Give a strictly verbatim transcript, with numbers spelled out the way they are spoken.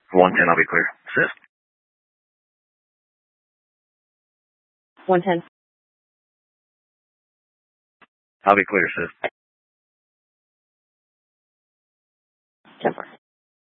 one ten, I'll be clear. Assist. one ten. I'll be clear, assist. ten four.